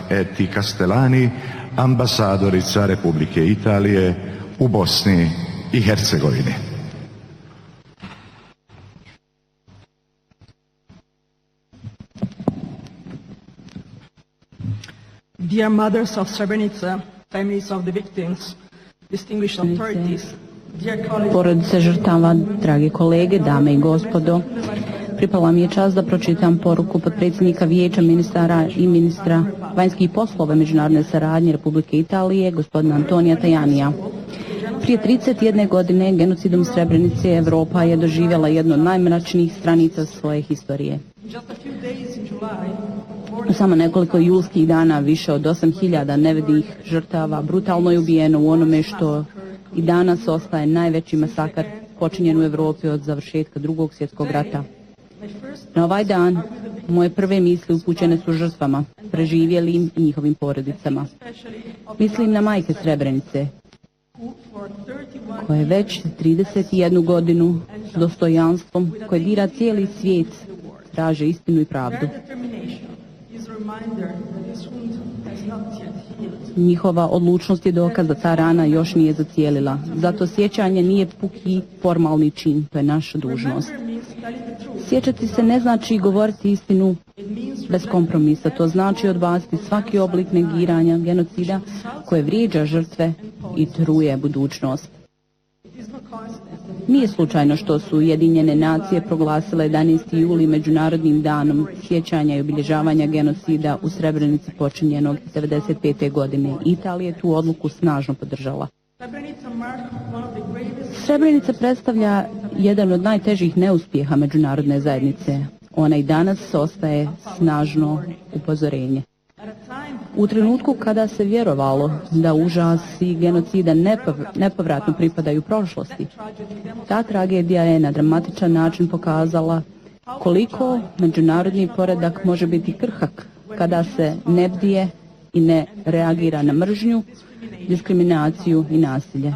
Eti Castellani, ambasadorica Republike Italije u Bosni i Hercegovini. Dear mothers of Srebrenica, families of the victims, distinguished authorities, dear colleagues, porodice žrtava, dragi kolege, dame i gospodo, pripala mi je čast da pročitam poruku potpredsjednika Vijeća ministara i ministra vanjskih poslova međunarodne saradnje Republike Italije, gospodina Antonija Tajanija. Prije 31 godine genocidom Srebrenice Evropa je doživjela jednu od najmračnijih stranica svoje historije. U samo nekoliko julskih dana više od 8.000 nevinih žrtava brutalno je ubijeno u onome što i danas ostaje najveći masakar počinjen u Evropi od završetka Drugog svjetskog rata. Na ovaj dan moje prve misli upućene su žrtvama, preživjelim i njihovim porodicama. Mislim na majke Srebrenice, koje već 31 godinu s dostojanstvom koje dira cijeli svijet traže istinu i pravdu. Njihova odlučnost je dokaz da ta rana još nije zacijelila. Zato sjećanje nije puki formalni čin, to je naša dužnost. Sjećati se ne znači govoriti istinu bez kompromisa, to znači odbaciti svaki oblik negiranja, genocida koje vrijeđa žrtve i truje budućnost. Nije slučajno što su Ujedinjene nacije proglasile 11. juli Međunarodnim danom sjećanja i obilježavanja genocida u Srebrenici počinjenog 1995. godine. Italija je tu odluku snažno podržala. Srebrenica predstavlja jedan od najtežih neuspjeha međunarodne zajednice. Ona i danas ostaje snažno upozorenje. U trenutku kada se vjerovalo da užasi genocida nepovratno pripadaju prošlosti, ta tragedija je na dramatičan način pokazala koliko međunarodni poredak može biti krhak kada se ne bdije i ne reagira na mržnju, diskriminaciju i nasilje.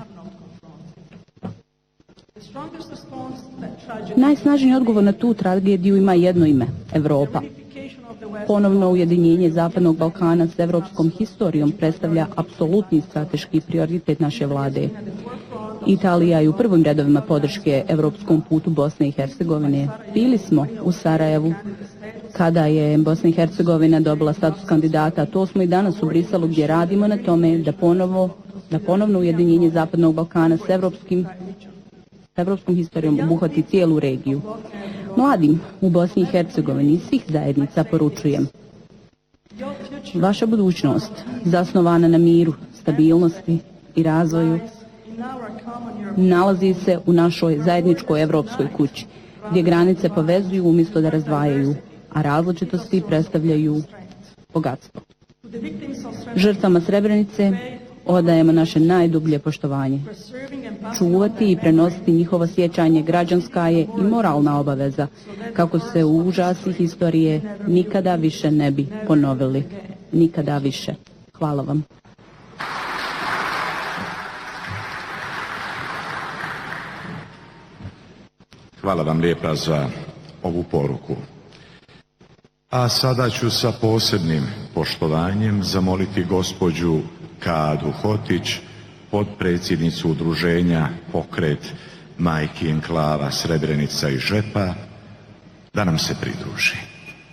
Najsnažniji odgovor na tu tragediju ima jedno ime – Evropa. Ponovno ujedinjenje Zapadnog Balkana s evropskom historijom predstavlja apsolutni strateški prioritet naše vlade. Italija je u prvim redovima podrške evropskom putu Bosne i Hercegovine. Bili smo u Sarajevu kada je Bosna i Hercegovina dobila status kandidata, a to smo i danas u Briselu gdje radimo na tome da ponovno ujedinjenje Zapadnog Balkana s evropskom historijom obuhvati cijelu regiju. Mladim u Bosni i Hercegovini iz svih zajednica poručujem: vaša budućnost, zasnovana na miru, stabilnosti i razvoju, nalazi se u našoj zajedničkoj evropskoj kući, gdje granice povezuju umjesto da razdvajaju, a različitosti predstavljaju bogatstvo. Žrtvama Srebrenice odajemo naše najdublje poštovanje. Čuvati i prenositi njihovo sjećanje građanska je i moralna obaveza, kako se u užasi historije nikada više ne bi ponovili. Nikada više. Hvala vam. Hvala vam lijepa za ovu poruku. A sada ću sa posebnim poštovanjem zamoliti gospođu Kadu Hotić, potpredsjednicu udruženja Pokret majki enklava Srebrenica i Žepa, da nam se pridruži.